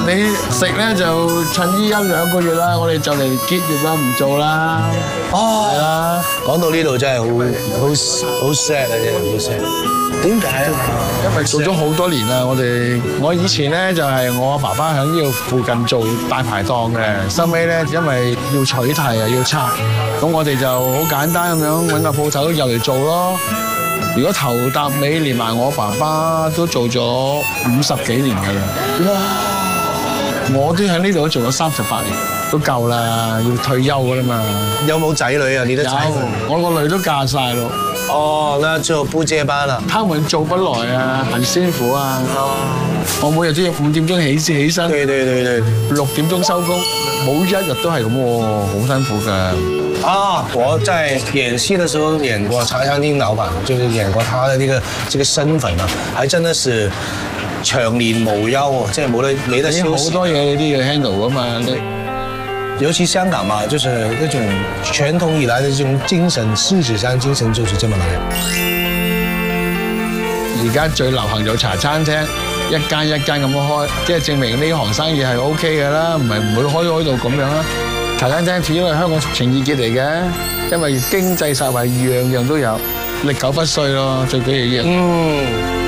你食咧就趁呢1-2個月啦，我哋就嚟結業啦，唔做啦。係啦， 講到呢度真係好 sad 啊，真係好 sad。點解啊？ 因為做咗好多年啦，我以前咧就係我爸爸喺呢度附近做大排檔嘅，收尾咧因為要取締啊，要拆，咁我哋就好簡單咁樣揾個鋪頭入嚟做咯。如果頭搭尾連埋我爸爸都做咗50幾年㗎啦。哇！我都喺呢度做咗38年，都夠啦，要退休㗎啦嘛。 有冇仔女啊？你的仔女？ 我個女都嫁晒咯。 哦，那就不接班啦。 他們做不來啊，很辛苦啊。我每日都要5點鐘起身， 對 6點鐘收工，冇一日都係咁喎，好辛苦㗎。 啊！我在演戲的時候演過茶餐廳老闆，就是演過他的這個身份啊，還真的是長年無休喎，即係冇得休息。 好多嘢你都要 handle 㗎嘛。 尤其香港嘛，就是那種傳統以來的這種精神，獅子山精神就是這麼來。 而家最流行做茶餐廳，一間一間咁樣開，即係證明呢行生意係 OK 嘅啦，唔會開到咁樣啦。茶餐廳始終係香港情意結嚟嘅，因為經濟實惠樣樣都有，歷久不衰咯，最緊要。